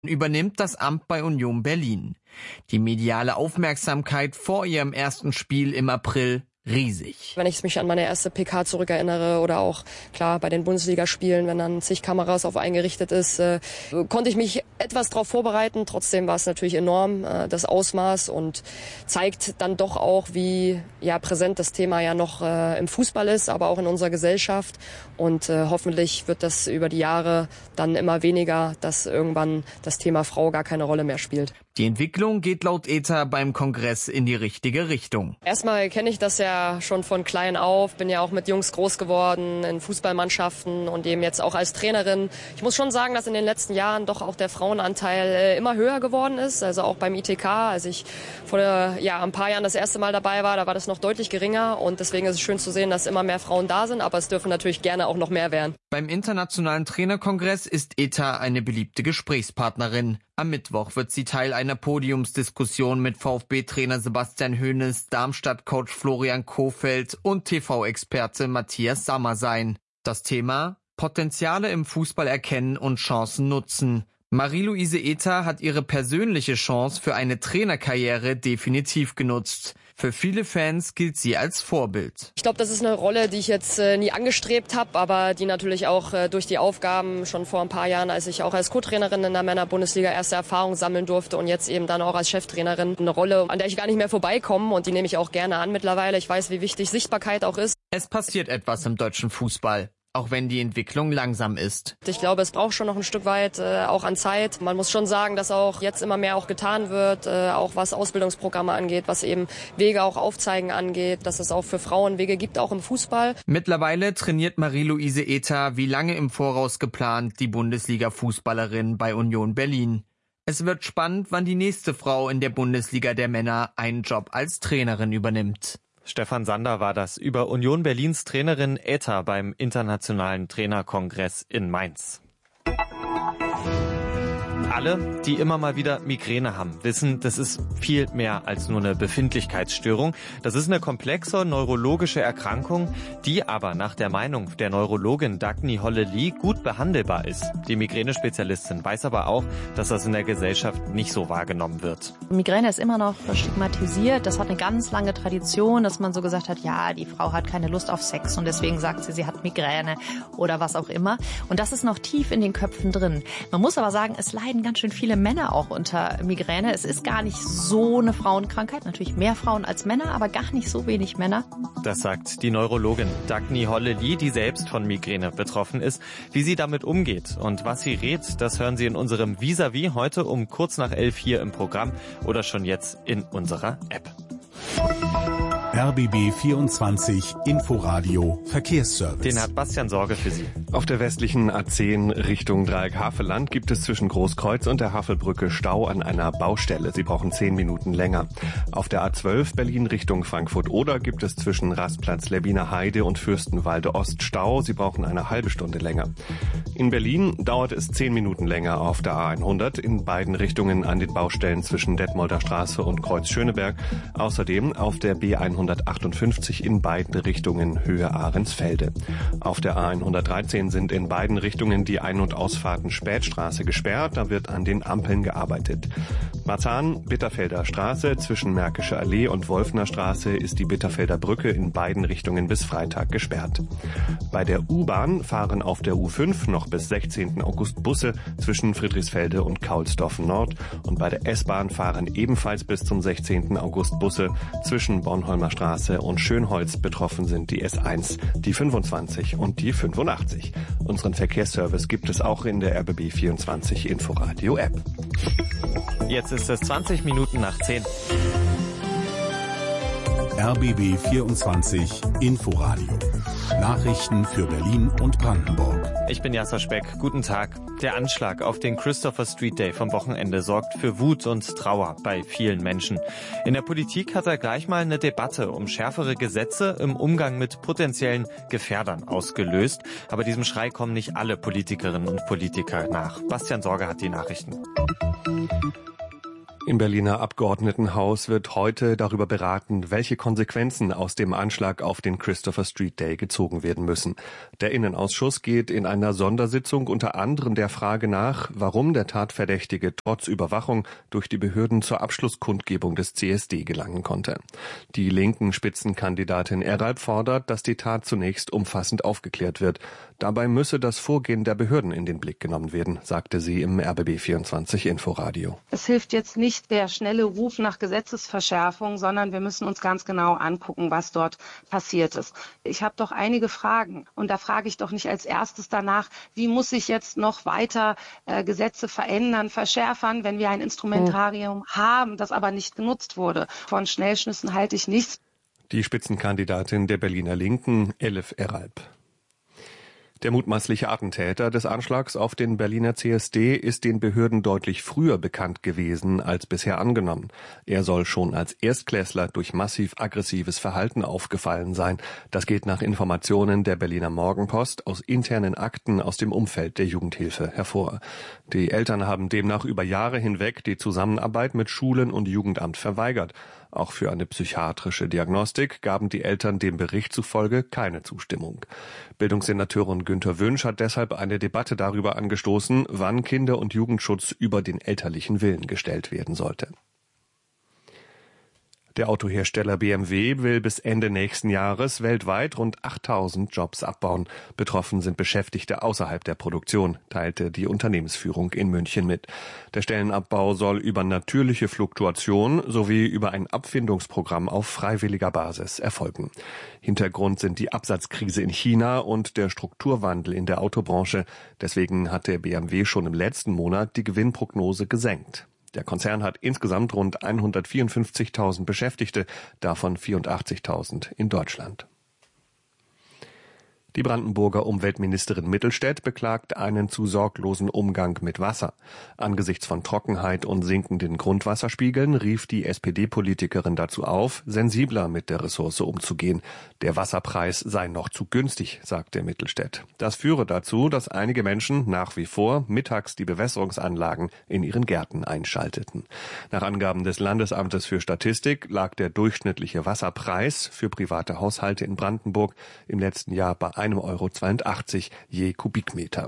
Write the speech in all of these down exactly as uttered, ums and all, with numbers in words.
übernimmt das Amt bei Union Berlin. Die mediale Aufmerksamkeit vor ihrem ersten Spiel im April riesig. Wenn ich mich an meine erste P K zurückerinnere oder auch klar bei den Bundesligaspielen, wenn dann zig Kameras auf einen gerichtet ist, äh, konnte ich mich etwas darauf vorbereiten. Trotzdem war es natürlich enorm, äh, das Ausmaß, und zeigt dann doch auch, wie ja präsent das Thema ja noch äh, im Fußball ist, aber auch in unserer Gesellschaft. Und äh, hoffentlich wird das über die Jahre dann immer weniger, dass irgendwann das Thema Frau gar keine Rolle mehr spielt. Die Entwicklung geht laut E T A beim Kongress in die richtige Richtung. Erstmal kenne ich das ja schon von klein auf, bin ja auch mit Jungs groß geworden in Fußballmannschaften und eben jetzt auch als Trainerin. Ich muss schon sagen, dass in den letzten Jahren doch auch der Frauenanteil immer höher geworden ist, also auch beim I T K. Als ich vor ja, ein paar Jahren das erste Mal dabei war, da war das noch deutlich geringer, und deswegen ist es schön zu sehen, dass immer mehr Frauen da sind, aber es dürfen natürlich gerne auch noch mehr werden. Beim Internationalen Trainerkongress ist E T A eine beliebte Gesprächspartnerin. Am Mittwoch wird sie Teil einer Podiumsdiskussion mit VfB-Trainer Sebastian Hoeneß, Darmstadt-Coach Florian Kohfeldt und T V-Experte Matthias Sammer sein. Das Thema: Potenziale im Fußball erkennen und Chancen nutzen. Marie-Louise Ether hat ihre persönliche Chance für eine Trainerkarriere definitiv genutzt. Für viele Fans gilt sie als Vorbild. Ich glaube, das ist eine Rolle, die ich jetzt äh, nie angestrebt habe, aber die natürlich auch äh, durch die Aufgaben schon vor ein paar Jahren, als ich auch als Co-Trainerin in der Männer-Bundesliga erste Erfahrung sammeln durfte und jetzt eben dann auch als Cheftrainerin, eine Rolle, an der ich gar nicht mehr vorbeikomme, und die nehme ich auch gerne an mittlerweile. Ich weiß, wie wichtig Sichtbarkeit auch ist. Es passiert etwas im deutschen Fußball, auch wenn die Entwicklung langsam ist. Ich glaube, es braucht schon noch ein Stück weit äh, auch an Zeit. Man muss schon sagen, dass auch jetzt immer mehr auch getan wird, äh, auch was Ausbildungsprogramme angeht, was eben Wege auch aufzeigen angeht, dass es auch für Frauen Wege gibt, auch im Fußball. Mittlerweile trainiert Marie-Louise Ether wie lange im Voraus geplant die Bundesliga-Fußballerin bei Union Berlin. Es wird spannend, wann die nächste Frau in der Bundesliga der Männer einen Job als Trainerin übernimmt. Stefan Sander war das über Union Berlins Trainerin Ether beim Internationalen Trainerkongress in Mainz. Alle, die immer mal wieder Migräne haben, wissen, das ist viel mehr als nur eine Befindlichkeitsstörung. Das ist eine komplexe neurologische Erkrankung, die aber nach der Meinung der Neurologin Dagny Holle-Lee gut behandelbar ist. Die Migränespezialistin weiß aber auch, dass das in der Gesellschaft nicht so wahrgenommen wird. Migräne ist immer noch stigmatisiert. Das hat eine ganz lange Tradition, dass man so gesagt hat, ja, die Frau hat keine Lust auf Sex und deswegen sagt sie, sie hat Migräne oder was auch immer. Und das ist noch tief in den Köpfen drin. Man muss aber sagen, es leiden ganz schön viele Männer auch unter Migräne. Es ist gar nicht so eine Frauenkrankheit. Natürlich mehr Frauen als Männer, aber gar nicht so wenig Männer. Das sagt die Neurologin Dagny Holle-Lee, die selbst von Migräne betroffen ist. Wie sie damit umgeht und was sie rät, das hören Sie in unserem Vis-à-vis heute um kurz nach elf hier im Programm oder schon jetzt in unserer App. R B B vierundzwanzig Inforadio Verkehrsservice. Den hat Bastian Sorge für Sie. Auf der westlichen A zehn Richtung Dreieck Havelland gibt es zwischen Großkreuz und der Havelbrücke Stau an einer Baustelle. Sie brauchen zehn Minuten länger. Auf der A zwölf Berlin Richtung Frankfurt-Oder gibt es zwischen Rastplatz Lebbiner Heide und Fürstenwalde Ost Stau. Sie brauchen eine halbe Stunde länger. In Berlin dauert es zehn Minuten länger auf der A hundert in beiden Richtungen an den Baustellen zwischen Detmolder Straße und Kreuz Schöneberg. Außerdem auf der B hundertachtundfünfzig in beiden Richtungen Höhe Ahrensfelde. Auf der A hundertdreizehn sind in beiden Richtungen die Ein- und Ausfahrten Spätstraße gesperrt. Da wird an den Ampeln gearbeitet. Marzahn-Bitterfelder Straße zwischen Märkische Allee und Wolfner Straße ist die Bitterfelder Brücke in beiden Richtungen bis Freitag gesperrt. Bei der U-Bahn fahren auf der U fünf noch bis sechzehnten August Busse zwischen Friedrichsfelde und Kaulsdorf Nord, und bei der S-Bahn fahren ebenfalls bis zum sechzehnten August Busse zwischen Bornholmer Straße und Schönholz. Betroffen sind die S eins, die fünfundzwanzig und die fünfundachtzig. Unseren Verkehrsservice gibt es auch in der R B B vierundzwanzig Inforadio App. Jetzt ist es zwanzig Minuten nach zehn. R B B vierundzwanzig Inforadio. Nachrichten für Berlin und Brandenburg. Ich bin Jasser Speck. Guten Tag. Der Anschlag auf den Christopher Street Day vom Wochenende sorgt für Wut und Trauer bei vielen Menschen. In der Politik hat er gleich mal eine Debatte um schärfere Gesetze im Umgang mit potenziellen Gefährdern ausgelöst. Aber diesem Schrei kommen nicht alle Politikerinnen und Politiker nach. Bastian Sorge hat die Nachrichten. Im Berliner Abgeordnetenhaus wird heute darüber beraten, welche Konsequenzen aus dem Anschlag auf den Christopher Street Day gezogen werden müssen. Der Innenausschuss geht in einer Sondersitzung unter anderem der Frage nach, warum der Tatverdächtige trotz Überwachung durch die Behörden zur Abschlusskundgebung des C S D gelangen konnte. Die linken Spitzenkandidatin Eralb fordert, dass die Tat zunächst umfassend aufgeklärt wird. Dabei müsse das Vorgehen der Behörden in den Blick genommen werden, sagte sie im R B B vierundzwanzig Inforadio. Es hilft jetzt nicht der schnelle Ruf nach Gesetzesverschärfung, sondern wir müssen uns ganz genau angucken, was dort passiert ist. Ich habe doch einige Fragen und da frage ich doch nicht als erstes danach, wie muss sich jetzt noch weiter äh, Gesetze verändern, verschärfern, wenn wir ein Instrumentarium mhm. haben, das aber nicht genutzt wurde. Von Schnellschnüssen halte ich nichts. Die Spitzenkandidatin der Berliner Linken, Elif Eralb. Der mutmaßliche Attentäter des Anschlags auf den Berliner C S D ist den Behörden deutlich früher bekannt gewesen als bisher angenommen. Er soll schon als Erstklässler durch massiv aggressives Verhalten aufgefallen sein. Das geht nach Informationen der Berliner Morgenpost aus internen Akten aus dem Umfeld der Jugendhilfe hervor. Die Eltern haben demnach über Jahre hinweg die Zusammenarbeit mit Schulen und Jugendamt verweigert. Auch für eine psychiatrische Diagnostik gaben die Eltern dem Bericht zufolge keine Zustimmung. Bildungssenatorin Günter Wünsch hat deshalb eine Debatte darüber angestoßen, wann Kinder- und Jugendschutz über den elterlichen Willen gestellt werden sollte. Der Autohersteller B M W will bis Ende nächsten Jahres weltweit rund achttausend Jobs abbauen. Betroffen sind Beschäftigte außerhalb der Produktion, teilte die Unternehmensführung in München mit. Der Stellenabbau soll über natürliche Fluktuation sowie über ein Abfindungsprogramm auf freiwilliger Basis erfolgen. Hintergrund sind die Absatzkrise in China und der Strukturwandel in der Autobranche. Deswegen hat der B M W schon im letzten Monat die Gewinnprognose gesenkt. Der Konzern hat insgesamt rund hundertvierundfünfzigtausend Beschäftigte, davon vierundachtzigtausend in Deutschland. Die Brandenburger Umweltministerin Mittelstädt beklagt einen zu sorglosen Umgang mit Wasser. Angesichts von Trockenheit und sinkenden Grundwasserspiegeln rief die S P D-Politikerin dazu auf, sensibler mit der Ressource umzugehen. Der Wasserpreis sei noch zu günstig, sagte Mittelstädt. Das führe dazu, dass einige Menschen nach wie vor mittags die Bewässerungsanlagen in ihren Gärten einschalteten. Nach Angaben des Landesamtes für Statistik lag der durchschnittliche Wasserpreis für private Haushalte in Brandenburg im letzten Jahr bei einem Euro zweiundachtzig je Kubikmeter.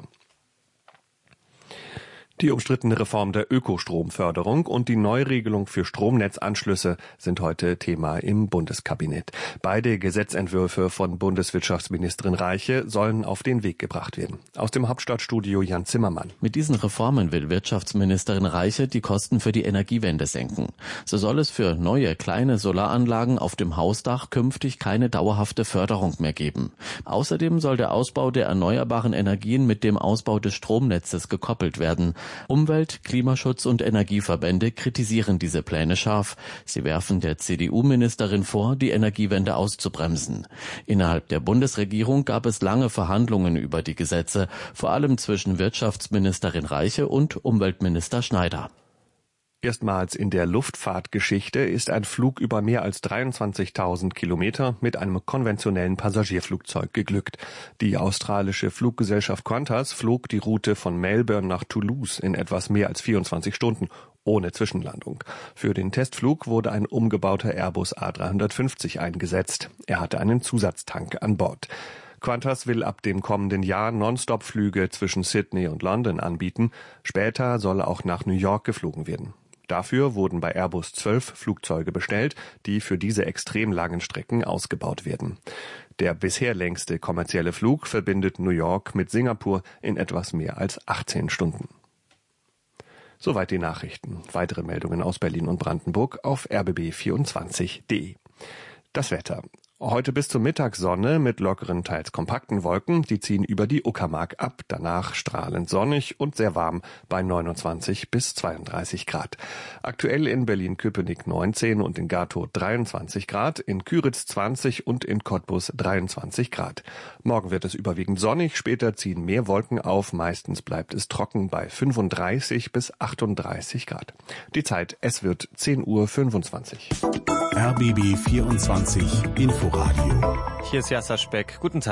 Die umstrittene Reform der Ökostromförderung und die Neuregelung für Stromnetzanschlüsse sind heute Thema im Bundeskabinett. Beide Gesetzentwürfe von Bundeswirtschaftsministerin Reiche sollen auf den Weg gebracht werden. Aus dem Hauptstadtstudio Jan Zimmermann. Mit diesen Reformen will Wirtschaftsministerin Reiche die Kosten für die Energiewende senken. So soll es für neue kleine Solaranlagen auf dem Hausdach künftig keine dauerhafte Förderung mehr geben. Außerdem soll der Ausbau der erneuerbaren Energien mit dem Ausbau des Stromnetzes gekoppelt werden. Umwelt-, Klimaschutz- und Energieverbände kritisieren diese Pläne scharf. Sie werfen der C D U-Ministerin vor, die Energiewende auszubremsen. Innerhalb der Bundesregierung gab es lange Verhandlungen über die Gesetze, vor allem zwischen Wirtschaftsministerin Reiche und Umweltminister Schneider. Erstmals in der Luftfahrtgeschichte ist ein Flug über mehr als dreiundzwanzigtausend Kilometer mit einem konventionellen Passagierflugzeug geglückt. Die australische Fluggesellschaft Qantas flog die Route von Melbourne nach Toulouse in etwas mehr als vierundzwanzig Stunden, ohne Zwischenlandung. Für den Testflug wurde ein umgebauter Airbus A dreihundertfünfzig eingesetzt. Er hatte einen Zusatztank an Bord. Qantas will ab dem kommenden Jahr Nonstop-Flüge zwischen Sydney und London anbieten. Später soll auch nach New York geflogen werden. Dafür wurden bei Airbus zwölf Flugzeuge bestellt, die für diese extrem langen Strecken ausgebaut werden. Der bisher längste kommerzielle Flug verbindet New York mit Singapur in etwas mehr als achtzehn Stunden. Soweit die Nachrichten. Weitere Meldungen aus Berlin und Brandenburg auf r b b vierundzwanzig punkt d e. Das Wetter. Heute bis zur Mittagssonne mit lockeren, teils kompakten Wolken. Die ziehen über die Uckermark ab. Danach strahlend sonnig und sehr warm bei neunundzwanzig bis zweiunddreißig Grad. Aktuell in Berlin-Köpenick neunzehn und in Gatow dreiundzwanzig Grad, in Küritz zwanzig und in Cottbus dreiundzwanzig Grad. Morgen wird es überwiegend sonnig, später ziehen mehr Wolken auf. Meistens bleibt es trocken bei fünfunddreißig bis achtunddreißig Grad. Die Zeit, es wird zehn Uhr fünfundzwanzig. R B B vierundzwanzig Inforadio. Hier ist Jasser Speck. Guten Tag.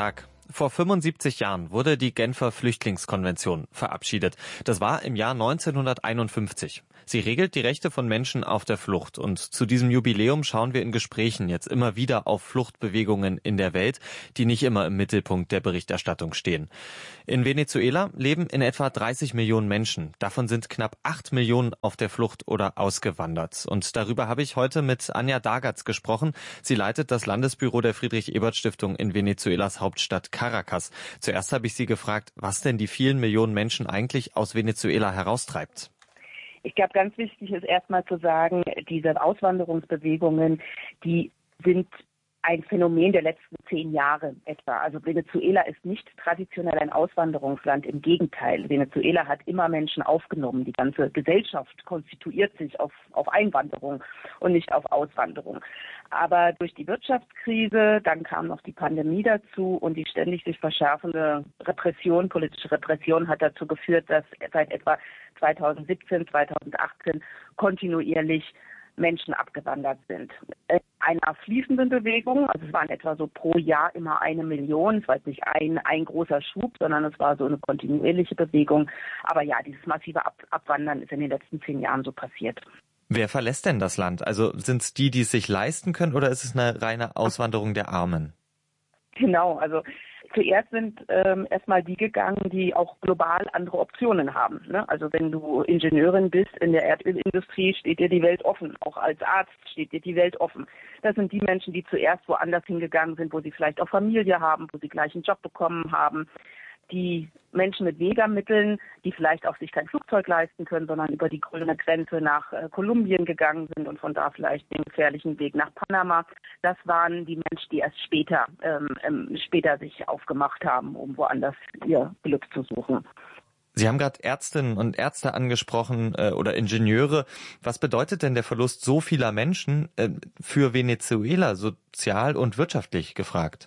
Vor fünfundsiebzig Jahren wurde die Genfer Flüchtlingskonvention verabschiedet. Das war im Jahr neunzehnhunderteinundfünfzig. Sie regelt die Rechte von Menschen auf der Flucht. Und zu diesem Jubiläum schauen wir in Gesprächen jetzt immer wieder auf Fluchtbewegungen in der Welt, die nicht immer im Mittelpunkt der Berichterstattung stehen. In Venezuela leben in etwa dreißig Millionen Menschen. Davon sind knapp acht Millionen auf der Flucht oder ausgewandert. Und darüber habe ich heute mit Anja Dagatz gesprochen. Sie leitet das Landesbüro der Friedrich-Ebert-Stiftung in Venezuelas Hauptstadt Caracas. Zuerst habe ich sie gefragt, was denn die vielen Millionen Menschen eigentlich aus Venezuela heraustreibt. Ich glaube, ganz wichtig ist erstmal zu sagen, diese Auswanderungsbewegungen, die sind ein Phänomen der letzten zehn Jahre etwa. Also Venezuela ist nicht traditionell ein Auswanderungsland, im Gegenteil. Venezuela hat immer Menschen aufgenommen. Die ganze Gesellschaft konstituiert sich auf, auf Einwanderung und nicht auf Auswanderung. Aber durch die Wirtschaftskrise, dann kam noch die Pandemie dazu und die ständig sich verschärfende Repression, politische Repression hat dazu geführt, dass seit etwa zweitausendsiebzehn, zweitausendachtzehn kontinuierlich Menschen abgewandert sind. In einer fließenden Bewegung, also es waren etwa so pro Jahr immer eine Million, es war jetzt nicht ein, ein großer Schub, sondern es war so eine kontinuierliche Bewegung. Aber ja, dieses massive Ab- Abwandern ist in den letzten zehn Jahren so passiert. Wer verlässt denn das Land? Also sind es die, die es sich leisten können, oder ist es eine reine Auswanderung der Armen? Genau, also zuerst sind ähm, erstmal die gegangen, die auch global andere Optionen haben. Ne? Also wenn du Ingenieurin bist in der Erdölindustrie, steht dir die Welt offen. Auch als Arzt steht dir die Welt offen. Das sind die Menschen, die zuerst woanders hingegangen sind, wo sie vielleicht auch Familie haben, wo sie gleich einen Job bekommen haben. Die Menschen mit Wegermitteln, die vielleicht auch sich kein Flugzeug leisten können, sondern über die grüne Grenze nach äh, Kolumbien gegangen sind und von da vielleicht den gefährlichen Weg nach Panama. Das waren die Menschen, die erst später, ähm, ähm, später sich aufgemacht haben, um woanders ihr Glück zu suchen. Sie haben gerade Ärztinnen und Ärzte angesprochen äh, oder Ingenieure. Was bedeutet denn der Verlust so vieler Menschen äh, für Venezuela, sozial und wirtschaftlich gefragt?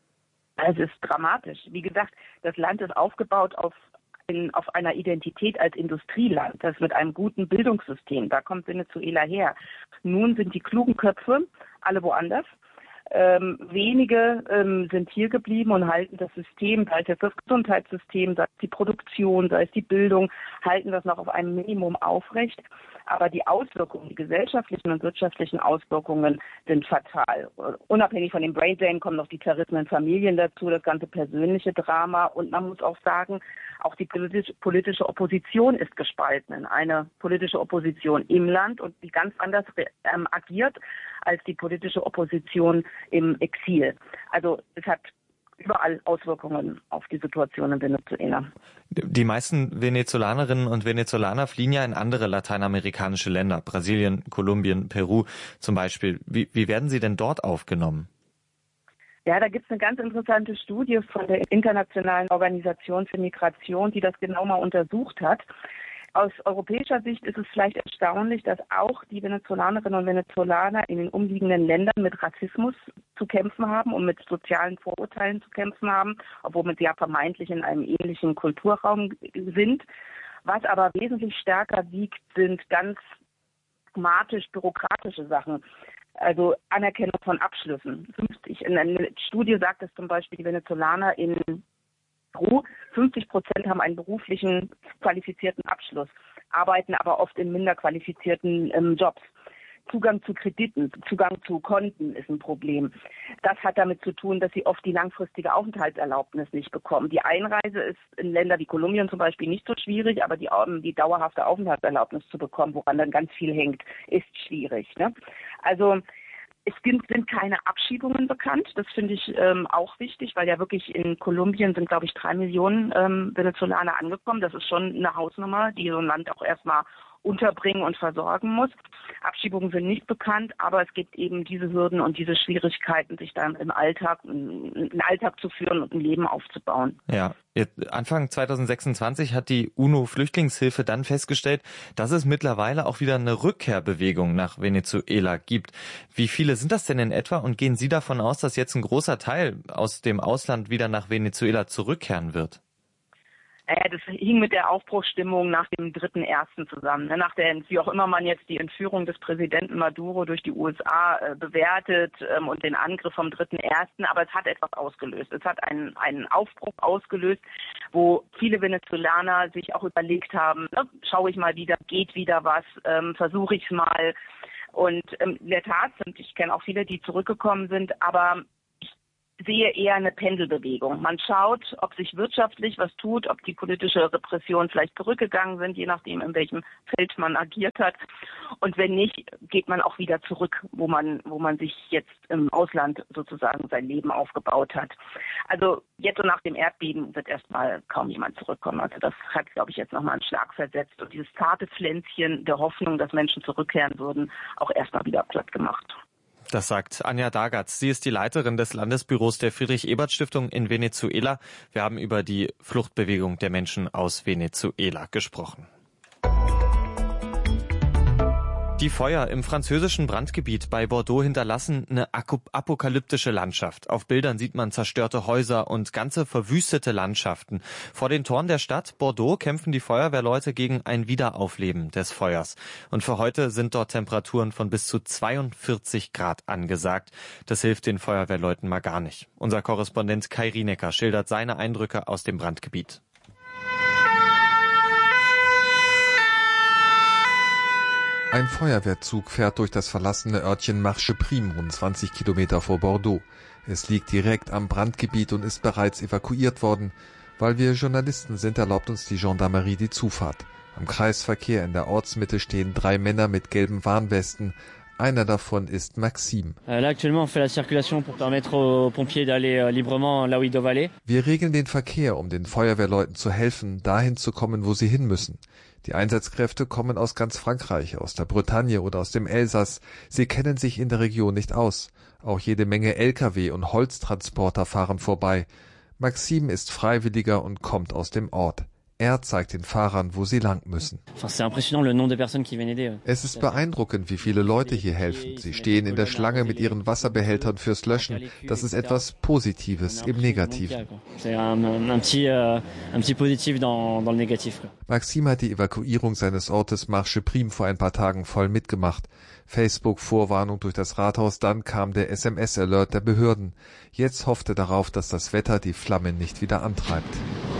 Es ist dramatisch. Wie gesagt, das Land ist aufgebaut auf, in, auf einer Identität als Industrieland. Das mit einem guten Bildungssystem. Da kommt Venezuela her. Nun sind die klugen Köpfe alle woanders. Ähm, wenige ähm, sind hier geblieben und halten das System, sei es das Gesundheitssystem, sei es die Produktion, sei es die Bildung, halten das noch auf einem Minimum aufrecht. Aber die Auswirkungen, die gesellschaftlichen und wirtschaftlichen Auswirkungen sind fatal. Unabhängig von dem Braindrain kommen noch die zerrissenen Familien dazu, das ganze persönliche Drama. Und man muss auch sagen, auch die politische Opposition ist gespalten. Eine politische Opposition im Land und die ganz anders ähm, agiert als die politische Opposition im Exil. Also es hat überall Auswirkungen auf die Situation in Venezuela. Die meisten Venezolanerinnen und Venezolaner fliehen ja in andere lateinamerikanische Länder, Brasilien, Kolumbien, Peru zum Beispiel. Wie, wie werden sie denn dort aufgenommen? Ja, da gibt es eine ganz interessante Studie von der Internationalen Organisation für Migration, die das genau mal untersucht hat. Aus europäischer Sicht ist es vielleicht erstaunlich, dass auch die Venezolanerinnen und Venezolaner in den umliegenden Ländern mit Rassismus zu kämpfen haben und mit sozialen Vorurteilen zu kämpfen haben, obwohl sie ja vermeintlich in einem ähnlichen Kulturraum sind. Was aber wesentlich stärker wiegt, sind ganz pragmatisch bürokratische Sachen. Also Anerkennung von Abschlüssen. fünfzig, in einer Studie sagt es zum Beispiel, die Venezolaner in Peru, fünfzig Prozent haben einen beruflichen qualifizierten Abschluss, arbeiten aber oft in minder qualifizierten ähm, Jobs. Zugang zu Krediten, Zugang zu Konten ist ein Problem. Das hat damit zu tun, dass sie oft die langfristige Aufenthaltserlaubnis nicht bekommen. Die Einreise ist in Länder wie Kolumbien zum Beispiel nicht so schwierig, aber die, die dauerhafte Aufenthaltserlaubnis zu bekommen, woran dann ganz viel hängt, ist schwierig. Ne? Also es sind keine Abschiebungen bekannt. Das finde ich ähm, auch wichtig, weil ja wirklich in Kolumbien sind, glaube ich, drei Millionen ähm, Venezolaner angekommen. Das ist schon eine Hausnummer, die so ein Land auch erstmal unterbringen und versorgen muss. Abschiebungen sind nicht bekannt, aber es gibt eben diese Hürden und diese Schwierigkeiten, sich dann im Alltag, einen Alltag zu führen und ein Leben aufzubauen. Ja, Anfang zweitausendsechsundzwanzig hat die UNO-Flüchtlingshilfe dann festgestellt, dass es mittlerweile auch wieder eine Rückkehrbewegung nach Venezuela gibt. Wie viele sind das denn in etwa und gehen Sie davon aus, dass jetzt ein großer Teil aus dem Ausland wieder nach Venezuela zurückkehren wird? Naja, das hing mit der Aufbruchsstimmung nach dem dritten ersten zusammen. Nach der, wie auch immer man jetzt die Entführung des Präsidenten Maduro durch die U S A äh, bewertet ähm, und den Angriff vom dritten ersten Aber es hat etwas ausgelöst. Es hat einen, einen Aufbruch ausgelöst, wo viele Venezolaner sich auch überlegt haben, ne, schaue ich mal wieder, geht wieder was, ähm, versuche ich es mal. Und ähm, in der Tat sind, ich kenne auch viele, die zurückgekommen sind, aber sehe eher eine Pendelbewegung. Man schaut, ob sich wirtschaftlich was tut, ob die politische Repression vielleicht zurückgegangen sind, je nachdem, in welchem Feld man agiert hat. Und wenn nicht, geht man auch wieder zurück, wo man, wo man sich jetzt im Ausland sozusagen sein Leben aufgebaut hat. Also jetzt so nach dem Erdbeben wird erstmal kaum jemand zurückkommen. Also das hat, glaube ich, jetzt nochmal einen Schlag versetzt und dieses zarte Pflänzchen der Hoffnung, dass Menschen zurückkehren würden, auch erstmal wieder platt gemacht. Das sagt Anja Dagatz. Sie ist die Leiterin des Landesbüros der Friedrich-Ebert-Stiftung in Venezuela. Wir haben über die Fluchtbewegung der Menschen aus Venezuela gesprochen. Die Feuer im französischen Brandgebiet bei Bordeaux hinterlassen eine apokalyptische Landschaft. Auf Bildern sieht man zerstörte Häuser und ganze verwüstete Landschaften. Vor den Toren der Stadt Bordeaux kämpfen die Feuerwehrleute gegen ein Wiederaufleben des Feuers. Und für heute sind dort Temperaturen von bis zu zweiundvierzig Grad angesagt. Das hilft den Feuerwehrleuten mal gar nicht. Unser Korrespondent Kai Rienecker schildert seine Eindrücke aus dem Brandgebiet. Ein Feuerwehrzug fährt durch das verlassene Örtchen Marche Prime, rund zwanzig Kilometer vor Bordeaux. Es liegt direkt am Brandgebiet und ist bereits evakuiert worden. Weil wir Journalisten sind, erlaubt uns die Gendarmerie die Zufahrt. Am Kreisverkehr in der Ortsmitte stehen drei Männer mit gelben Warnwesten. Einer davon ist Maxime. Wir regeln den Verkehr, um den Feuerwehrleuten zu helfen, dahin zu kommen, wo sie hin müssen. Die Einsatzkräfte kommen aus ganz Frankreich, aus der Bretagne oder aus dem Elsass. Sie kennen sich in der Region nicht aus. Auch jede Menge L K W und Holztransporter fahren vorbei. Maxime ist Freiwilliger und kommt aus dem Ort. Er zeigt den Fahrern, wo sie lang müssen. Es ist beeindruckend, wie viele Leute hier helfen. Sie stehen in der Schlange mit ihren Wasserbehältern fürs Löschen. Das ist etwas Positives im Negativen. Maxime hat die Evakuierung seines Ortes Marche Prime vor ein paar Tagen voll mitgemacht. Facebook-Vorwarnung durch das Rathaus, dann kam der S M S-Alert der Behörden. Jetzt hofft er darauf, dass das Wetter die Flammen nicht wieder antreibt.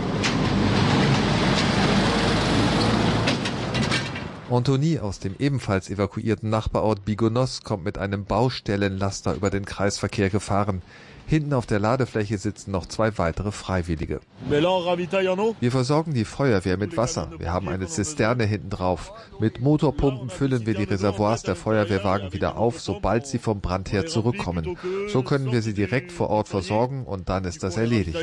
Anthony aus dem ebenfalls evakuierten Nachbarort Bigonos kommt mit einem Baustellenlaster über den Kreisverkehr gefahren. Hinten auf der Ladefläche sitzen noch zwei weitere Freiwillige. Wir versorgen die Feuerwehr mit Wasser. Wir haben eine Zisterne hinten drauf. Mit Motorpumpen füllen wir die Reservoirs der Feuerwehrwagen wieder auf, sobald sie vom Brand her zurückkommen. So können wir sie direkt vor Ort versorgen und dann ist das erledigt.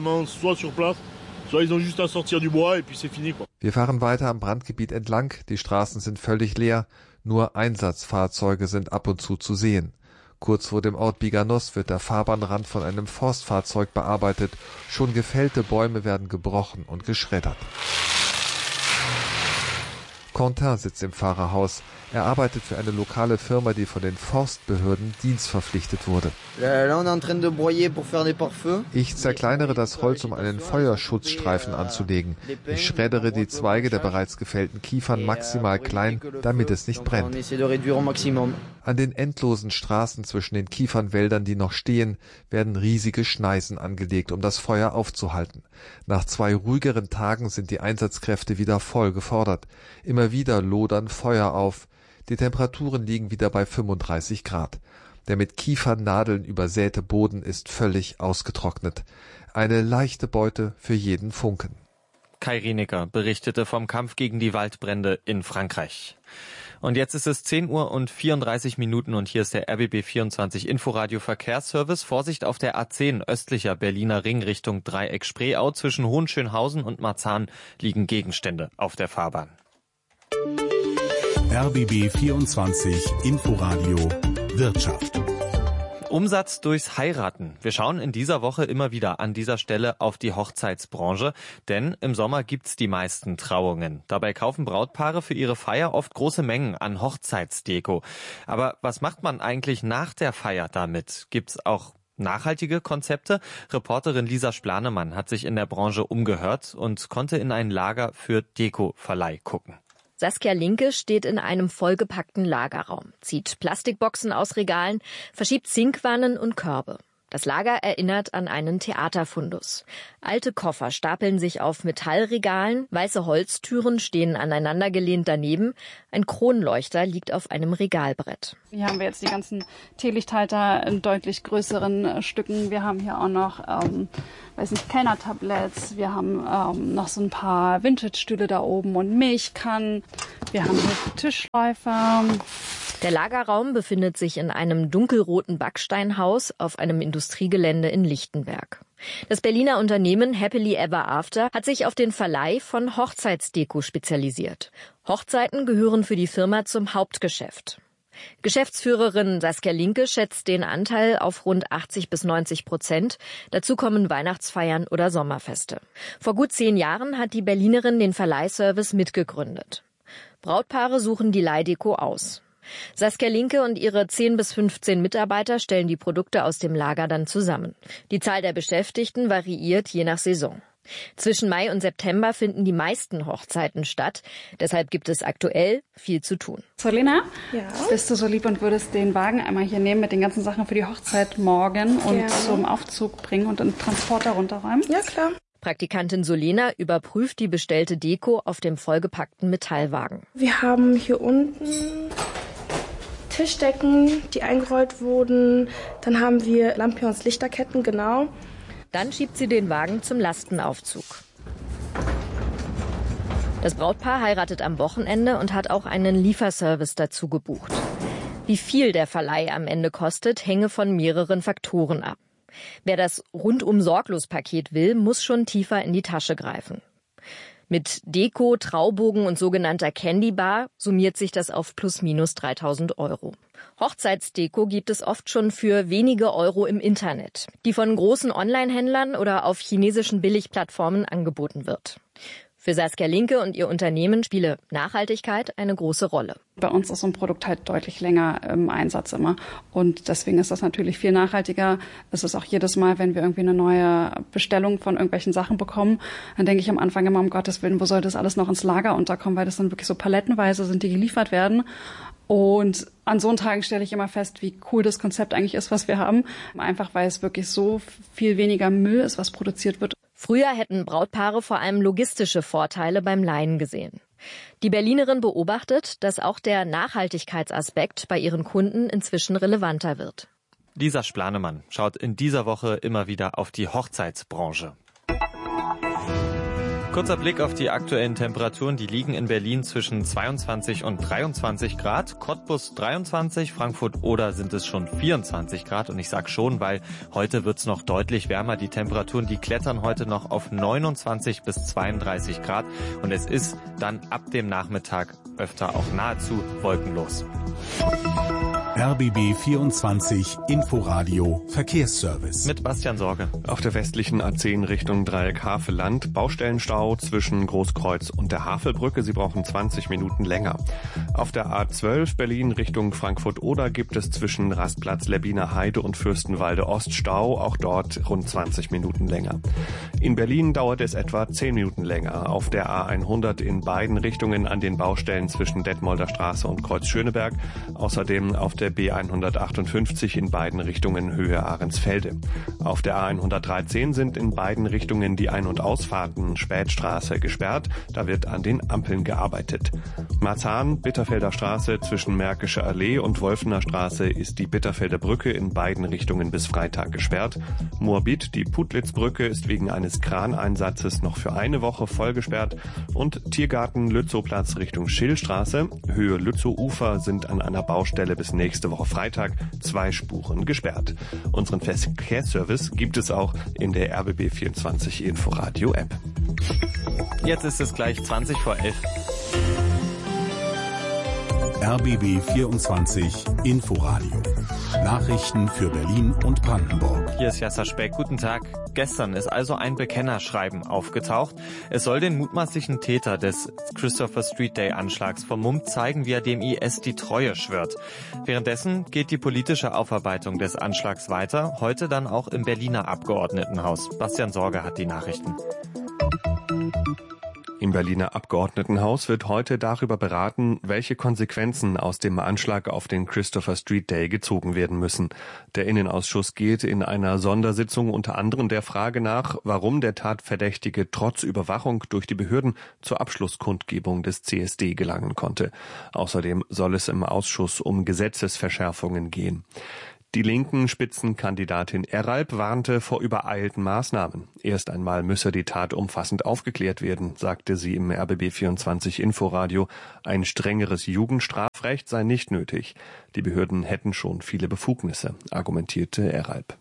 Wir fahren weiter am Brandgebiet entlang. Die Straßen sind völlig leer. Nur Einsatzfahrzeuge sind ab und zu zu sehen. Kurz vor dem Ort Biganos wird der Fahrbahnrand von einem Forstfahrzeug bearbeitet. Schon gefällte Bäume werden gebrochen und geschreddert. Quentin sitzt im Fahrerhaus. Er arbeitet für eine lokale Firma, die von den Forstbehörden dienstverpflichtet wurde. Ich zerkleinere das Holz, um einen Feuerschutzstreifen anzulegen. Ich schreddere die Zweige der bereits gefällten Kiefern maximal klein, damit es nicht brennt. An den endlosen Straßen zwischen den Kiefernwäldern, die noch stehen, werden riesige Schneisen angelegt, um das Feuer aufzuhalten. Nach zwei ruhigeren Tagen sind die Einsatzkräfte wieder voll gefordert. Immer wieder lodern Feuer auf. Die Temperaturen liegen wieder bei fünfunddreißig Grad. Der mit Kiefernadeln übersäte Boden ist völlig ausgetrocknet. Eine leichte Beute für jeden Funken. Kai Rienecker berichtete vom Kampf gegen die Waldbrände in Frankreich. Und jetzt ist es zehn Uhr und vierunddreißig Minuten und hier ist der R B B vierundzwanzig Inforadio Verkehrsservice. Vorsicht auf der A zehn östlicher Berliner Ring Richtung Dreieck-Spreeau. Zwischen Hohenschönhausen und Marzahn liegen Gegenstände auf der Fahrbahn. R B B vierundzwanzig Inforadio Wirtschaft. Umsatz durchs Heiraten. Wir schauen in dieser Woche immer wieder an dieser Stelle auf die Hochzeitsbranche, denn im Sommer gibt's die meisten Trauungen. Dabei kaufen Brautpaare für ihre Feier oft große Mengen an Hochzeitsdeko. Aber was macht man eigentlich nach der Feier damit? Gibt's auch Nachhaltige Konzepte? Reporterin Lisa Splanemann hat sich in der Branche umgehört und konnte in ein Lager für Deko-Verleih gucken. Saskia Linke steht in einem vollgepackten Lagerraum, zieht Plastikboxen aus Regalen, verschiebt Zinkwannen und Körbe. Das Lager erinnert an einen Theaterfundus. Alte Koffer stapeln sich auf Metallregalen, weiße Holztüren stehen aneinandergelehnt daneben, ein Kronleuchter liegt auf einem Regalbrett. Hier haben wir jetzt die ganzen Teelichthalter in deutlich größeren Stücken. Wir haben hier auch noch, ähm, weiß nicht, Kellnertabletts. Wir haben ähm, noch so ein paar Vintage-Stühle da oben und Milchkannen. Wir haben hier Tischläufer. Der Lagerraum befindet sich in einem dunkelroten Backsteinhaus auf einem Industriegelände in Lichtenberg. Das Berliner Unternehmen Happily Ever After hat sich auf den Verleih von Hochzeitsdeko spezialisiert. Hochzeiten gehören für die Firma zum Hauptgeschäft. Geschäftsführerin Saskia Linke schätzt den Anteil auf rund achtzig bis neunzig Prozent. Dazu kommen Weihnachtsfeiern oder Sommerfeste. Vor gut zehn Jahren hat die Berlinerin den Verleihservice mitgegründet. Brautpaare suchen die Leihdeko aus. Saskia Linke und ihre zehn bis fünfzehn Mitarbeiter stellen die Produkte aus dem Lager dann zusammen. Die Zahl der Beschäftigten variiert je nach Saison. Zwischen Mai und September finden die meisten Hochzeiten statt. Deshalb gibt es aktuell viel zu tun. Solina, ja? Bist du so lieb und würdest den Wagen einmal hier nehmen mit den ganzen Sachen für die Hochzeit morgen und Gerne. Zum Aufzug bringen und den Transporter runterräumen? Ja, klar. Praktikantin Solena überprüft die bestellte Deko auf dem vollgepackten Metallwagen. Wir haben hier unten Tischdecken, die eingerollt wurden. Dann haben wir Lampions Lichterketten, genau. Dann schiebt sie den Wagen zum Lastenaufzug. Das Brautpaar heiratet am Wochenende und hat auch einen Lieferservice dazu gebucht. Wie viel der Verleih am Ende kostet, hänge von mehreren Faktoren ab. Wer das Rundum-Sorglos-Paket will, muss schon tiefer in die Tasche greifen. Mit Deko, Traubogen und sogenannter Candy Bar summiert sich das auf plus minus dreitausend Euro. Hochzeitsdeko gibt es oft schon für wenige Euro im Internet, die von großen Online-Händlern oder auf chinesischen Billigplattformen angeboten wird. Für Saskia Linke und ihr Unternehmen spiele Nachhaltigkeit eine große Rolle. Bei uns ist so ein Produkt halt deutlich länger im Einsatz immer. Und deswegen ist das natürlich viel nachhaltiger. Es ist auch jedes Mal, wenn wir irgendwie eine neue Bestellung von irgendwelchen Sachen bekommen, dann denke ich am Anfang immer, um Gottes Willen, wo soll das alles noch ins Lager unterkommen, weil das dann wirklich so palettenweise sind, die geliefert werden. Und an so Tagen stelle ich immer fest, wie cool das Konzept eigentlich ist, was wir haben. Einfach weil es wirklich so viel weniger Müll ist, was produziert wird. Früher hätten Brautpaare vor allem logistische Vorteile beim Leihen gesehen. Die Berlinerin beobachtet, dass auch der Nachhaltigkeitsaspekt bei ihren Kunden inzwischen relevanter wird. Lisa Splanemann schaut in dieser Woche immer wieder auf die Hochzeitsbranche. Kurzer Blick auf die aktuellen Temperaturen. Die liegen in Berlin zwischen zweiundzwanzig und dreiundzwanzig Grad. Cottbus dreiundzwanzig, Frankfurt Oder sind es schon vierundzwanzig Grad. Und ich sag schon, weil heute wird's noch deutlich wärmer. Die Temperaturen, die klettern heute noch auf neunundzwanzig bis zweiunddreißig Grad. Und es ist dann ab dem Nachmittag öfter auch nahezu wolkenlos. R B B vierundzwanzig Inforadio Verkehrsservice. Mit Bastian Sorge. Auf der westlichen A zehn Richtung Dreieck Havelland Baustellenstau zwischen Großkreuz und der Havelbrücke. Sie brauchen zwanzig Minuten länger. Auf der A zwölf Berlin Richtung Frankfurt-Oder gibt es zwischen Rastplatz Lebbiner Heide und Fürstenwalde Ost Stau. Auch dort rund zwanzig Minuten länger. In Berlin dauert es etwa zehn Minuten länger. Auf der A hundert in beiden Richtungen an den Baustellen zwischen Detmolder Straße und Kreuz Schöneberg. Außerdem auf der B hundertachtundfünfzig in beiden Richtungen Höhe Ahrensfelde. Auf der A hundertdreizehn sind in beiden Richtungen die Ein- und Ausfahrten Spätstraße gesperrt. Da wird an den Ampeln gearbeitet. Marzahn, Bitterfelder Straße zwischen Märkische Allee und Wolfener Straße ist die Bitterfelder Brücke in beiden Richtungen bis Freitag gesperrt. Moabit, die Putlitz-Brücke, ist wegen eines Kraneinsatzes noch für eine Woche voll gesperrt. Und Tiergarten Lützowplatz Richtung Schillstraße, Höhe Lützow-Ufer sind an einer Baustelle bis nächste Woche Freitag zwei Spuren gesperrt. Unseren Verkehrsservice gibt es auch in der R B B vierundzwanzig Inforadio App. Jetzt ist es gleich zwanzig vor elf. R B B vierundzwanzig Inforadio. Nachrichten für Berlin und Brandenburg. Hier ist Jasser Speck. Guten Tag. Gestern ist also ein Bekennerschreiben aufgetaucht. Es soll den mutmaßlichen Täter des Christopher Street Day Anschlags vermummt zeigen, wie er dem I S die Treue schwört. Währenddessen geht die politische Aufarbeitung des Anschlags weiter. Heute dann auch im Berliner Abgeordnetenhaus. Bastian Sorge hat die Nachrichten. Im Berliner Abgeordnetenhaus wird heute darüber beraten, welche Konsequenzen aus dem Anschlag auf den Christopher Street Day gezogen werden müssen. Der Innenausschuss geht in einer Sondersitzung unter anderem der Frage nach, warum der Tatverdächtige trotz Überwachung durch die Behörden zur Abschlusskundgebung des C S D gelangen konnte. Außerdem soll es im Ausschuss um Gesetzesverschärfungen gehen. Die linken Spitzenkandidatin Eralp warnte vor übereilten Maßnahmen. Erst einmal müsse die Tat umfassend aufgeklärt werden, sagte sie im R B B vierundzwanzig Inforadio. Ein strengeres Jugendstrafrecht sei nicht nötig. Die Behörden hätten schon viele Befugnisse, argumentierte Eralp.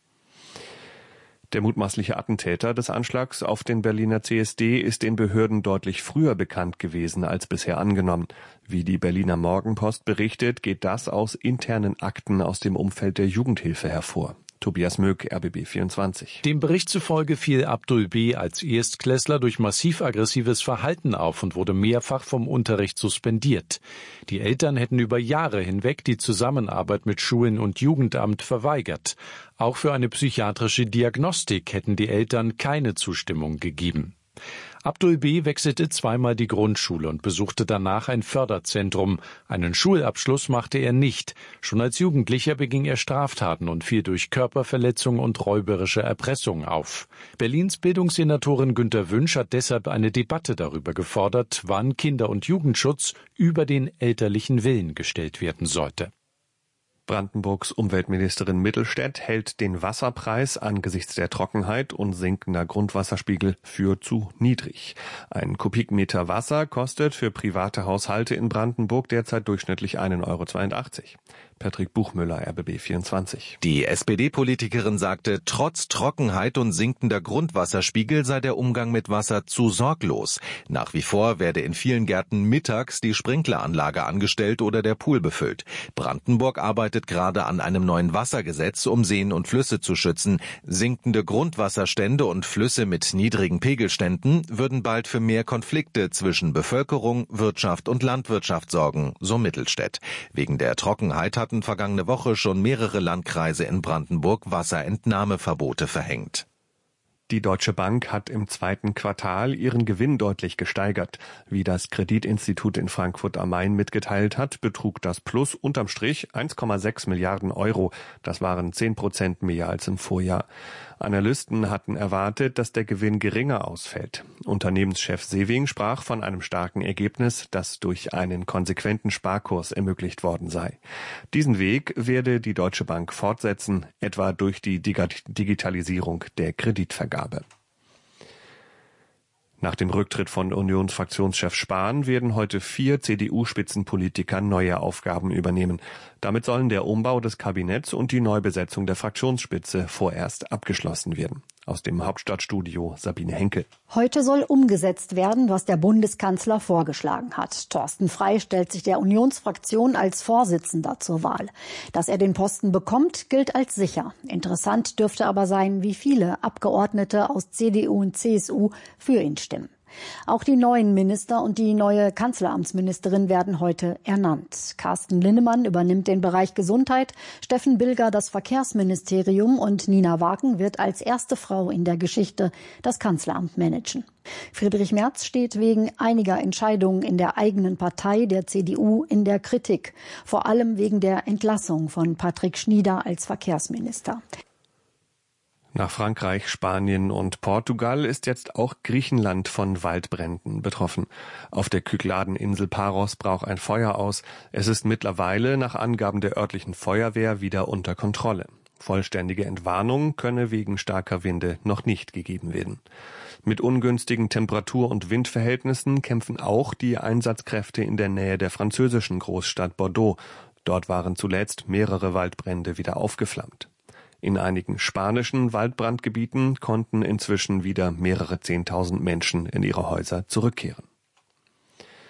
Der mutmaßliche Attentäter des Anschlags auf den Berliner C S D ist den Behörden deutlich früher bekannt gewesen als bisher angenommen. Wie die Berliner Morgenpost berichtet, geht das aus internen Akten aus dem Umfeld der Jugendhilfe hervor. Tobias Möck, R B B vierundzwanzig. Dem Bericht zufolge fiel Abdul B. als Erstklässler durch massiv aggressives Verhalten auf und wurde mehrfach vom Unterricht suspendiert. Die Eltern hätten über Jahre hinweg die Zusammenarbeit mit Schulen und Jugendamt verweigert. Auch für eine psychiatrische Diagnostik hätten die Eltern keine Zustimmung gegeben. Abdul B. wechselte zweimal die Grundschule und besuchte danach ein Förderzentrum. Einen Schulabschluss machte er nicht. Schon als Jugendlicher beging er Straftaten und fiel durch Körperverletzung und räuberische Erpressung auf. Berlins Bildungssenatorin Günter Wünsch hat deshalb eine Debatte darüber gefordert, wann Kinder- und Jugendschutz über den elterlichen Willen gestellt werden sollte. Brandenburgs Umweltministerin Mittelstädt hält den Wasserpreis angesichts der Trockenheit und sinkender Grundwasserspiegel für zu niedrig. Ein Kubikmeter Wasser kostet für private Haushalte in Brandenburg derzeit durchschnittlich ein Euro zweiundachtzig. Patrick Buchmüller, R B B vierundzwanzig. Die S P D-Politikerin sagte, trotz Trockenheit und sinkender Grundwasserspiegel sei der Umgang mit Wasser zu sorglos. Nach wie vor werde in vielen Gärten mittags die Sprinkleranlage angestellt oder der Pool befüllt. Brandenburg arbeitet gerade an einem neuen Wassergesetz, um Seen und Flüsse zu schützen. Sinkende Grundwasserstände und Flüsse mit niedrigen Pegelständen würden bald für mehr Konflikte zwischen Bevölkerung, Wirtschaft und Landwirtschaft sorgen, so Mittelstädt. Wegen der Trockenheit hat hatten vergangene Woche schon mehrere Landkreise in Brandenburg Wasserentnahmeverbote verhängt. Die Deutsche Bank hat im zweiten Quartal ihren Gewinn deutlich gesteigert. Wie das Kreditinstitut in Frankfurt am Main mitgeteilt hat, betrug das Plus unterm Strich eins Komma sechs Milliarden Euro. Das waren zehn Prozent mehr als im Vorjahr. Analysten hatten erwartet, dass der Gewinn geringer ausfällt. Unternehmenschef Sewing sprach von einem starken Ergebnis, das durch einen konsequenten Sparkurs ermöglicht worden sei. Diesen Weg werde die Deutsche Bank fortsetzen, etwa durch die Digitalisierung der Kreditvergabe. Nach dem Rücktritt von Unionsfraktionschef Spahn werden heute vier C D U-Spitzenpolitiker neue Aufgaben übernehmen. Damit sollen der Umbau des Kabinetts und die Neubesetzung der Fraktionsspitze vorerst abgeschlossen werden. Aus dem Hauptstadtstudio Sabine Henkel. Heute soll umgesetzt werden, was der Bundeskanzler vorgeschlagen hat. Thorsten Frey stellt sich der Unionsfraktion als Vorsitzender zur Wahl. Dass er den Posten bekommt, gilt als sicher. Interessant dürfte aber sein, wie viele Abgeordnete aus C D U und C S U für ihn stimmen. Auch die neuen Minister und die neue Kanzleramtsministerin werden heute ernannt. Carsten Linnemann übernimmt den Bereich Gesundheit, Steffen Bilger das Verkehrsministerium und Nina Wagen wird als erste Frau in der Geschichte das Kanzleramt managen. Friedrich Merz steht wegen einiger Entscheidungen in der eigenen Partei, der C D U, in der Kritik. Vor allem wegen der Entlassung von Patrick Schnieder als Verkehrsminister. Nach Frankreich, Spanien und Portugal ist jetzt auch Griechenland von Waldbränden betroffen. Auf der Kykladeninsel Paros brach ein Feuer aus. Es ist mittlerweile nach Angaben der örtlichen Feuerwehr wieder unter Kontrolle. Vollständige Entwarnung könne wegen starker Winde noch nicht gegeben werden. Mit ungünstigen Temperatur- und Windverhältnissen kämpfen auch die Einsatzkräfte in der Nähe der französischen Großstadt Bordeaux. Dort waren zuletzt mehrere Waldbrände wieder aufgeflammt. In einigen spanischen Waldbrandgebieten konnten inzwischen wieder mehrere Zehntausend Menschen in ihre Häuser zurückkehren.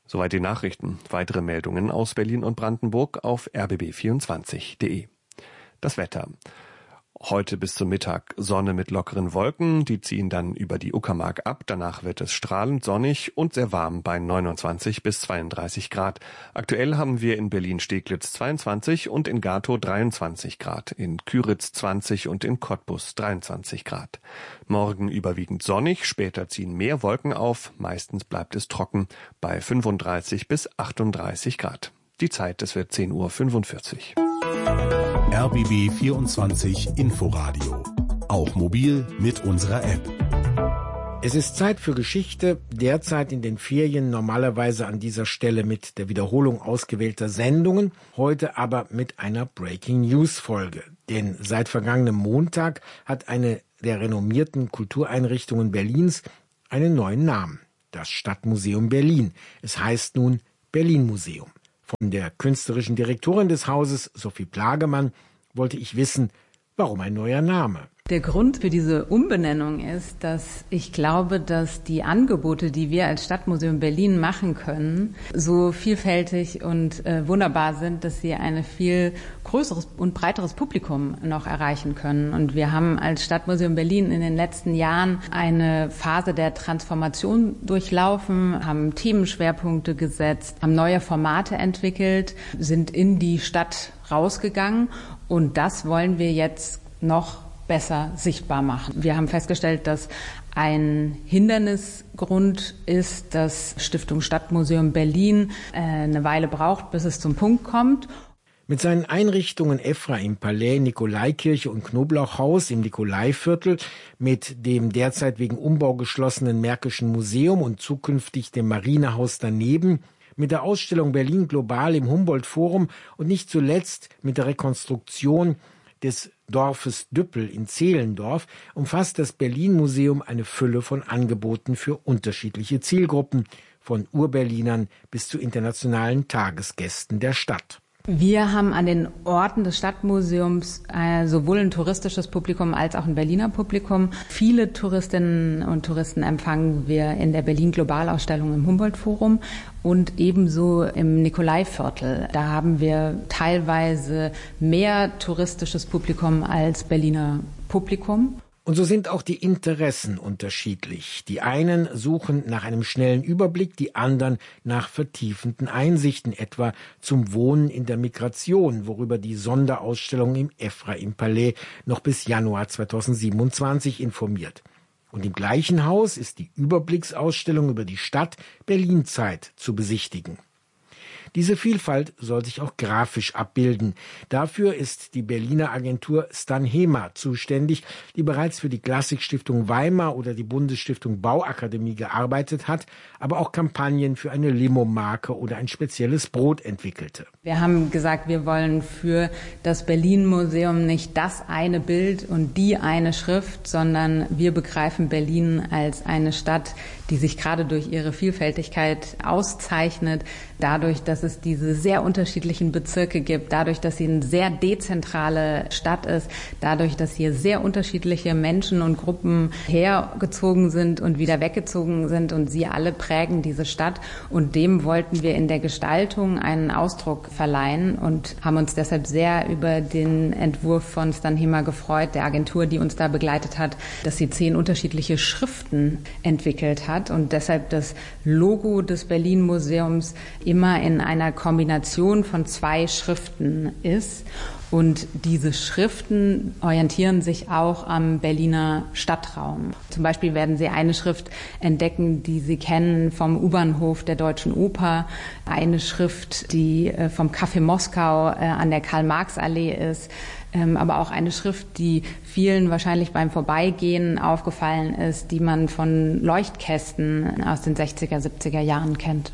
Soweit die Nachrichten. Weitere Meldungen aus Berlin und Brandenburg auf r b b vierundzwanzig punkt d e. Das Wetter. Heute bis zum Mittag Sonne mit lockeren Wolken, die ziehen dann über die Uckermark ab. Danach wird es strahlend sonnig und sehr warm bei neunundzwanzig bis zweiunddreißig Grad. Aktuell haben wir in Berlin-Steglitz zweiundzwanzig und in Gatow dreiundzwanzig Grad, in Küritz zwanzig und in Cottbus dreiundzwanzig Grad. Morgen überwiegend sonnig, später ziehen mehr Wolken auf, meistens bleibt es trocken bei fünfunddreißig bis achtunddreißig Grad. Die Zeit, es wird zehn Uhr fünfundvierzig. R B B vierundzwanzig Inforadio. Auch mobil mit unserer App. Es ist Zeit für Geschichte, derzeit in den Ferien normalerweise an dieser Stelle mit der Wiederholung ausgewählter Sendungen, heute aber mit einer Breaking News Folge. Denn seit vergangenem Montag hat eine der renommierten Kultureinrichtungen Berlins einen neuen Namen, das Stadtmuseum Berlin. Es heißt nun Berlin Museum. Von der künstlerischen Direktorin des Hauses, Sophie Plagemann, wollte ich wissen, warum ein neuer Name? Der Grund für diese Umbenennung ist, dass ich glaube, dass die Angebote, die wir als Stadtmuseum Berlin machen können, so vielfältig und äh, wunderbar sind, dass sie ein viel größeres und breiteres Publikum noch erreichen können. Und wir haben als Stadtmuseum Berlin in den letzten Jahren eine Phase der Transformation durchlaufen, haben Themenschwerpunkte gesetzt, haben neue Formate entwickelt, sind in die Stadt rausgegangen. Und das wollen wir jetzt noch besser sichtbar machen. Wir haben festgestellt, dass ein Hindernisgrund ist, dass Stiftung Stadtmuseum Berlin äh, eine Weile braucht, bis es zum Punkt kommt. Mit seinen Einrichtungen Ephraim-Palais, Nikolaikirche und Knoblauchhaus im Nikolaiviertel, mit dem derzeit wegen Umbau geschlossenen Märkischen Museum und zukünftig dem Marinehaus daneben, mit der Ausstellung Berlin Global im Humboldt-Forum und nicht zuletzt mit der Rekonstruktion des Dorfes Düppel in Zehlendorf umfasst das Berlin-Museum eine Fülle von Angeboten für unterschiedliche Zielgruppen, von Urberlinern bis zu internationalen Tagesgästen der Stadt. Wir haben an den Orten des Stadtmuseums äh, sowohl ein touristisches Publikum als auch ein Berliner Publikum. Viele Touristinnen und Touristen empfangen wir in der Berlin-Globalausstellung im Humboldt-Forum und ebenso im Nikolaiviertel. Da haben wir teilweise mehr touristisches Publikum als Berliner Publikum. Und so sind auch die Interessen unterschiedlich. Die einen suchen nach einem schnellen Überblick, die anderen nach vertiefenden Einsichten, etwa zum Wohnen in der Migration, worüber die Sonderausstellung im Ephraim-Palais noch bis Januar zweitausendsiebenundzwanzig informiert. Und im gleichen Haus ist die Überblicksausstellung über die Stadt Berlin-Zeit zu besichtigen. Diese Vielfalt soll sich auch grafisch abbilden. Dafür ist die Berliner Agentur Stanhema zuständig, die bereits für die Klassikstiftung Weimar oder die Bundesstiftung Bauakademie gearbeitet hat, aber auch Kampagnen für eine Limo-Marke oder ein spezielles Brot entwickelte. Wir haben gesagt, wir wollen für das Berlin-Museum nicht das eine Bild und die eine Schrift, sondern wir begreifen Berlin als eine Stadt, die sich gerade durch ihre Vielfältigkeit auszeichnet, dadurch, dass es diese sehr unterschiedlichen Bezirke gibt, dadurch, dass sie eine sehr dezentrale Stadt ist, dadurch, dass hier sehr unterschiedliche Menschen und Gruppen hergezogen sind und wieder weggezogen sind und sie alle prägen diese Stadt. Und dem wollten wir in der Gestaltung einen Ausdruck verleihen und haben uns deshalb sehr über den Entwurf von Stanhema gefreut, der Agentur, die uns da begleitet hat, dass sie zehn unterschiedliche Schriften entwickelt hat und deshalb das Logo des Berlin-Museums immer in einer Kombination von zwei Schriften ist. Und diese Schriften orientieren sich auch am Berliner Stadtraum. Zum Beispiel werden Sie eine Schrift entdecken, die Sie kennen vom U-Bahnhof der Deutschen Oper, eine Schrift, die vom Café Moskau an der Karl-Marx-Allee ist, aber auch eine Schrift, die vielen wahrscheinlich beim Vorbeigehen aufgefallen ist, die man von Leuchtkästen aus den sechziger, siebziger Jahren kennt.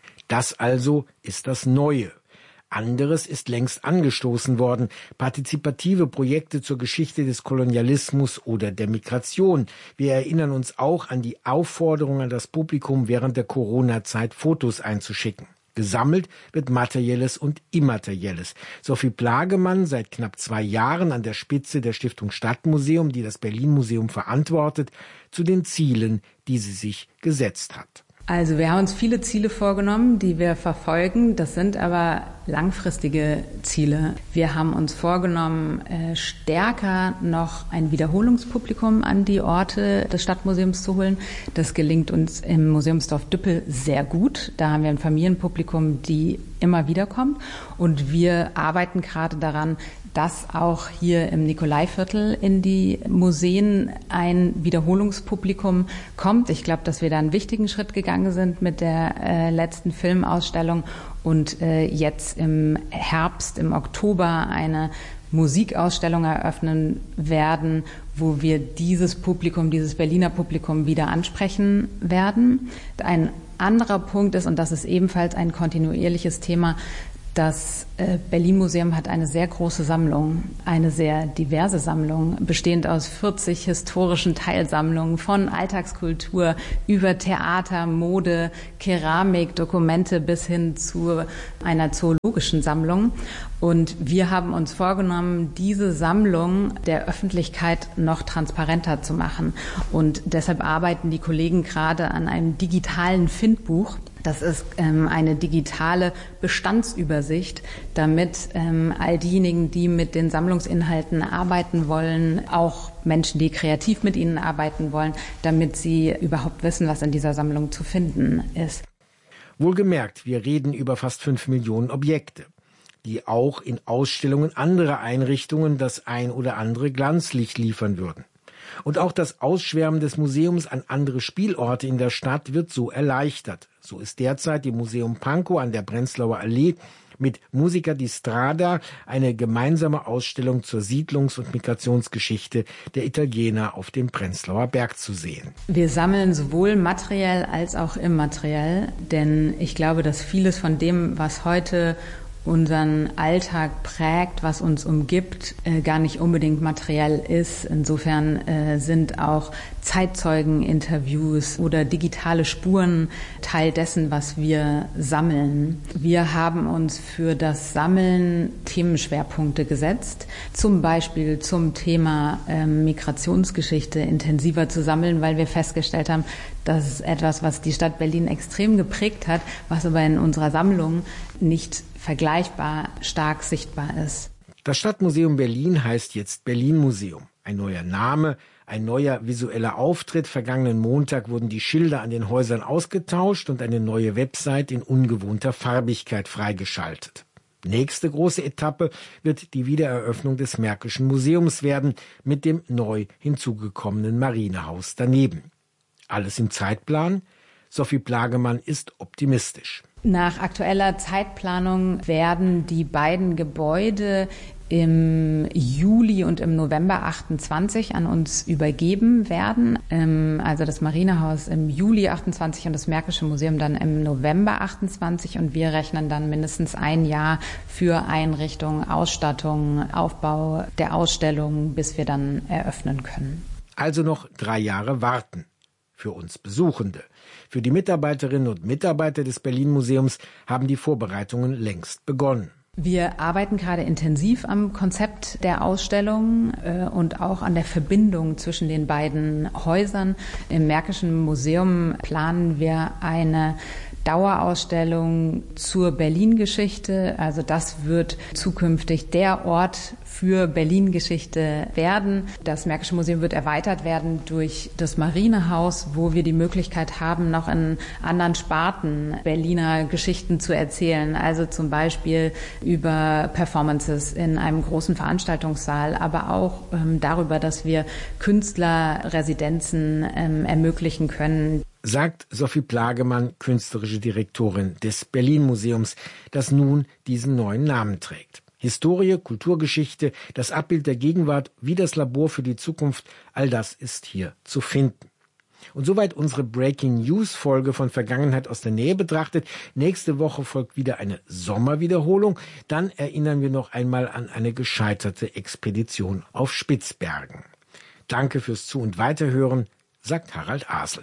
Das also ist das Neue. Anderes ist längst angestoßen worden. Partizipative Projekte zur Geschichte des Kolonialismus oder der Migration. Wir erinnern uns auch an die Aufforderung an das Publikum, während der Corona-Zeit Fotos einzuschicken. Gesammelt wird Materielles und Immaterielles. Sophie Plagemann, seit knapp zwei Jahren an der Spitze der Stiftung Stadtmuseum, die das Berlin-Museum verantwortet, zu den Zielen, die sie sich gesetzt hat. Also wir haben uns viele Ziele vorgenommen, die wir verfolgen. Das sind aber langfristige Ziele. Wir haben uns vorgenommen, stärker noch ein Wiederholungspublikum an die Orte des Stadtmuseums zu holen. Das gelingt uns im Museumsdorf Düppel sehr gut. Da haben wir ein Familienpublikum, die immer wieder kommt. Und wir arbeiten gerade daran, dass auch hier im Nikolaiviertel in die Museen ein Wiederholungspublikum kommt. Ich glaube, dass wir da einen wichtigen Schritt gegangen sind mit der äh, letzten Filmausstellung und äh, jetzt im Herbst, im Oktober eine Musikausstellung eröffnen werden, wo wir dieses Publikum, dieses Berliner Publikum wieder ansprechen werden. Ein anderer Punkt ist, und das ist ebenfalls ein kontinuierliches Thema, das Berlin-Museum hat eine sehr große Sammlung, eine sehr diverse Sammlung, bestehend aus vierzig historischen Teilsammlungen von Alltagskultur über Theater, Mode, Keramik, Dokumente bis hin zu einer zoologischen Sammlung. Und wir haben uns vorgenommen, diese Sammlung der Öffentlichkeit noch transparenter zu machen. Und deshalb arbeiten die Kollegen gerade an einem digitalen Findbuch. Das ist ähm, eine digitale Bestandsübersicht, damit ähm, all diejenigen, die mit den Sammlungsinhalten arbeiten wollen, auch Menschen, die kreativ mit ihnen arbeiten wollen, damit sie überhaupt wissen, was in dieser Sammlung zu finden ist. Wohlgemerkt, wir reden über fast fünf Millionen Objekte, die auch in Ausstellungen anderer Einrichtungen das ein oder andere Glanzlicht liefern würden. Und auch das Ausschwärmen des Museums an andere Spielorte in der Stadt wird so erleichtert. So ist derzeit im Museum Pankow an der Prenzlauer Allee mit Musica di Strada eine gemeinsame Ausstellung zur Siedlungs- und Migrationsgeschichte der Italiener auf dem Prenzlauer Berg zu sehen. Wir sammeln sowohl materiell als auch immateriell, denn ich glaube, dass vieles von dem, was heute unseren Alltag prägt, was uns umgibt, äh, gar nicht unbedingt materiell ist. Insofern äh, sind auch Zeitzeugeninterviews oder digitale Spuren Teil dessen, was wir sammeln. Wir haben uns für das Sammeln Themenschwerpunkte gesetzt, zum Beispiel zum Thema äh, Migrationsgeschichte intensiver zu sammeln, weil wir festgestellt haben, das ist etwas, was die Stadt Berlin extrem geprägt hat, was aber in unserer Sammlung nicht vergleichbar stark sichtbar ist. Das Stadtmuseum Berlin heißt jetzt Berlin-Museum. Ein neuer Name, ein neuer visueller Auftritt. Vergangenen Montag wurden die Schilder an den Häusern ausgetauscht und eine neue Website in ungewohnter Farbigkeit freigeschaltet. Nächste große Etappe wird die Wiedereröffnung des Märkischen Museums werden, mit dem neu hinzugekommenen Marinehaus daneben. Alles im Zeitplan? Sophie Plagemann ist optimistisch. Nach aktueller Zeitplanung werden die beiden Gebäude im Juli und im November achtundzwanzig an uns übergeben werden. Also das Marinehaus im Juli achtundzwanzig und das Märkische Museum dann im November achtundzwanzig. Und wir rechnen dann mindestens ein Jahr für Einrichtung, Ausstattung, Aufbau der Ausstellung, bis wir dann eröffnen können. Also noch drei Jahre warten. Für uns Besuchende. Für die Mitarbeiterinnen und Mitarbeiter des Berlin-Museums haben die Vorbereitungen längst begonnen. Wir arbeiten gerade intensiv am Konzept der Ausstellung äh, und auch an der Verbindung zwischen den beiden Häusern. Im Märkischen Museum planen wir eine Dauerausstellung zur Berlin-Geschichte. Also das wird zukünftig der Ort für Berlin-Geschichte werden. Das Märkische Museum wird erweitert werden durch das Marinehaus, wo wir die Möglichkeit haben, noch in anderen Sparten Berliner Geschichten zu erzählen. Also zum Beispiel über Performances in einem großen Veranstaltungssaal, aber auch ähm, darüber, dass wir Künstlerresidenzen ähm, ermöglichen können. Sagt Sophie Plagemann, künstlerische Direktorin des Berlin-Museums, das nun diesen neuen Namen trägt. Historie, Kulturgeschichte, das Abbild der Gegenwart wie das Labor für die Zukunft, all das ist hier zu finden. Und soweit unsere Breaking-News-Folge von Vergangenheit aus der Nähe betrachtet. Nächste Woche folgt wieder eine Sommerwiederholung. Dann erinnern wir noch einmal an eine gescheiterte Expedition auf Spitzbergen. Danke fürs Zu- und Weiterhören, sagt Harald Asel.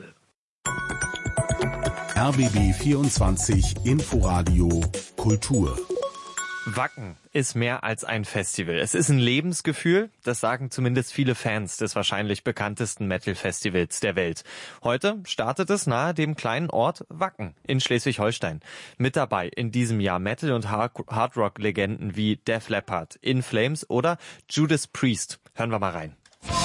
R B B vierundzwanzig Inforadio Kultur Wacken ist mehr als ein Festival. Es ist ein Lebensgefühl, das sagen zumindest viele Fans des wahrscheinlich bekanntesten Metal-Festivals der Welt. Heute startet es nahe dem kleinen Ort Wacken in Schleswig-Holstein. Mit dabei in diesem Jahr Metal- und Hardrock-Legenden wie Def Leppard, In Flames oder Judas Priest. Hören wir mal rein.